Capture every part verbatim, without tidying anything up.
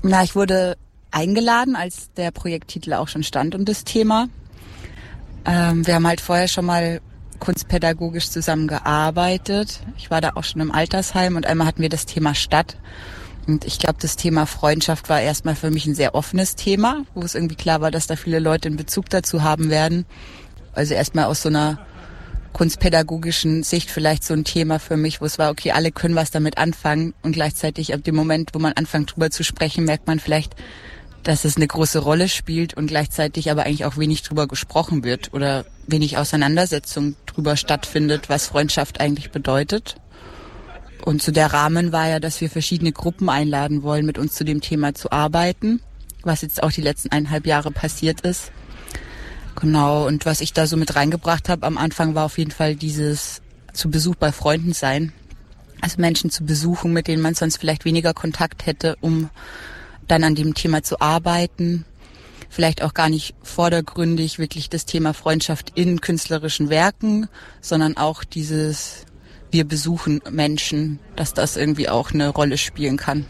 Na, ich wurde eingeladen, als der Projekttitel auch schon stand und das Thema. Ähm, wir haben halt vorher schon mal kunstpädagogisch zusammengearbeitet. Ich war da auch schon im Altersheim und einmal hatten wir das Thema Stadt. Und ich glaube, das Thema Freundschaft war erstmal für mich ein sehr offenes Thema, wo es irgendwie klar war, dass da viele Leute einen Bezug dazu haben werden. Also erstmal aus so einer kunstpädagogischen Sicht vielleicht so ein Thema für mich, wo es war, okay, alle können was damit anfangen und gleichzeitig ab dem Moment, wo man anfängt drüber zu sprechen, merkt man vielleicht, dass es eine große Rolle spielt und gleichzeitig aber eigentlich auch wenig drüber gesprochen wird oder wenig Auseinandersetzung drüber stattfindet, was Freundschaft eigentlich bedeutet. Und so der Rahmen war ja, dass wir verschiedene Gruppen einladen wollen, mit uns zu dem Thema zu arbeiten, was jetzt auch die letzten eineinhalb Jahre passiert ist. Genau, und was ich da so mit reingebracht habe am Anfang war auf jeden Fall dieses zu Besuch bei Freunden sein. Also Menschen zu besuchen, mit denen man sonst vielleicht weniger Kontakt hätte, um dann an dem Thema zu arbeiten. Vielleicht auch gar nicht vordergründig wirklich das Thema Freundschaft in künstlerischen Werken, sondern auch dieses wir besuchen Menschen, dass das irgendwie auch eine Rolle spielen kann.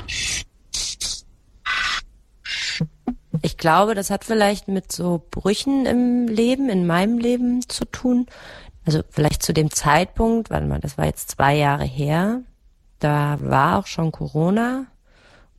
Ich glaube, das hat vielleicht mit so Brüchen im Leben, in meinem Leben zu tun. Also vielleicht zu dem Zeitpunkt, warte mal, das war jetzt zwei Jahre her, da war auch schon Corona